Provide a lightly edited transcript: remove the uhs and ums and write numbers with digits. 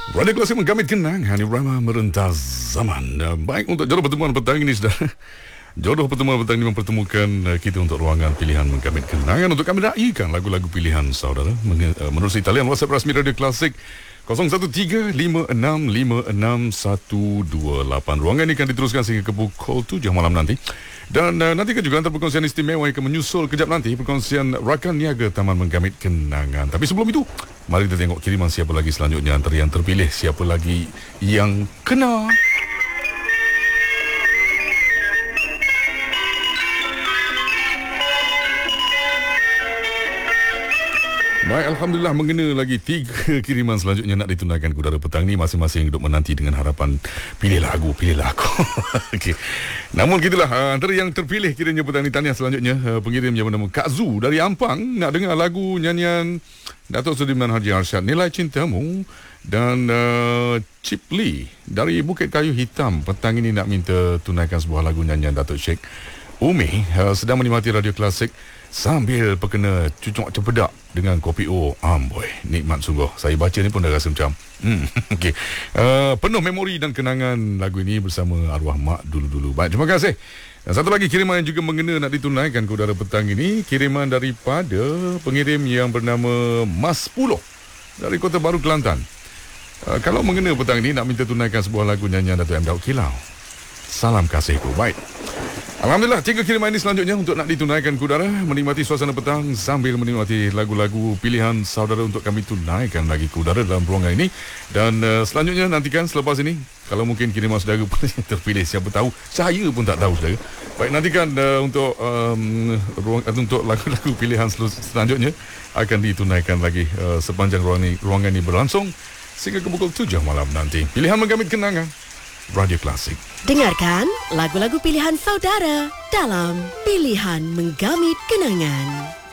Radio Klasik menggamit kenang Hani Rama merentas zaman. Baik, untuk jodoh pertemuan petang ini sudah jodoh pertemuan petang ini mempertemukan kita untuk ruangan pilihan menggamit kenangan untuk kami raikan lagu-lagu pilihan saudara menerusi talian WhatsApp rasmi Radio Klasik 01356566128. Ruangan ini akan diteruskan sehingga ke pukul 7 malam nanti. Dan nantikan juga antara perkongsian istimewa yang akan menyusul kejap nanti, perkongsian rakan niaga Taman Menggamit Kenangan. Tapi sebelum itu, mari kita tengok kiriman siapa lagi selanjutnya antara yang terpilih, siapa lagi yang kena. Baik, Alhamdulillah mengena lagi 3 kiriman selanjutnya nak ditunaikan ke udara petang ni. Masing-masing hidup menanti dengan harapan pilih lagu. Okay. Namun gitulah, antara yang terpilih kiranya petang ni tahniah selanjutnya pengirim yang bernama Kak Zu dari Ampang nak dengar lagu nyanyian Datuk Sudirman Haji Arsyad, Nilai Cintamu, dan Chip Lee dari Bukit Kayu Hitam petang ini nak minta tunaikan sebuah lagu nyanyian Datuk Sheikh Umi sedang menikmati Radio Klasik sambil perkena cucuk cempedak dengan kopi O. Amboi, nikmat sungguh. Saya baca ni pun dah rasa macam okay. Penuh memori dan kenangan lagu ini bersama arwah mak dulu-dulu. Baik, terima kasih. Dan satu lagi kiriman yang juga mengena nak ditunaikan ke udara petang ini, kiriman daripada pengirim yang bernama Mas Puloh dari Kota Baru, Kelantan. Kalau mengena petang ini nak minta tunaikan sebuah lagu nyanyian Datuk M. Daud Kilau, Salam Kasihku. Baik, Alhamdulillah 3 kiriman ini selanjutnya untuk nak ditunaikan ke udara, menikmati suasana petang sambil menikmati lagu-lagu pilihan saudara untuk kami tunaikan lagi ke udara dalam ruangan ini. Dan selanjutnya nantikan selepas ini, kalau mungkin kiriman saudara pun terpilih, siapa tahu, saya pun tak tahu saudara. Baik, nantikan untuk untuk lagu-lagu pilihan selanjutnya akan ditunaikan lagi sepanjang ruangan ini berlangsung sehingga ke pukul 7 malam nanti. Pilihan menggamit kenangan Radio Klasik. Dengarkan lagu-lagu pilihan saudara dalam Pilihan Menggamit Kenangan.